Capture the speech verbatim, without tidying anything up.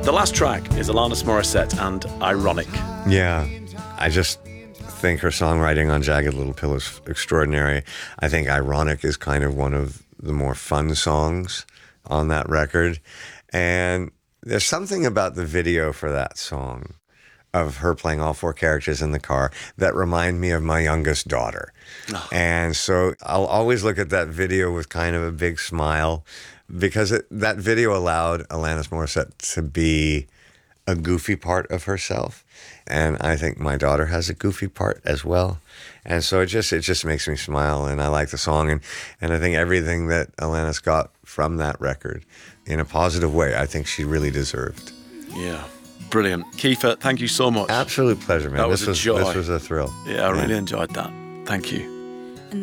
The last track is Alanis Morissette and Ironic. Yeah, I just think her songwriting on Jagged Little Pill is extraordinary. I think Ironic is kind of one of the more fun songs on that record. And there's something about the video for that song, of her playing all four characters in the car, that remind me of my youngest daughter. Oh. And so I'll always look at that video with kind of a big smile, because it, that video allowed Alanis Morissette to be a goofy part of herself. And I think my daughter has a goofy part as well. And so it just it just makes me smile, and I like the song. And, and I think everything that Alanis got from that record, in a positive way, I think she really deserved. Yeah. Brilliant. Kiefer, thank you so much. Absolute pleasure, man. That was this a was joy. This was a thrill. Yeah, I really yeah. enjoyed that. Thank you.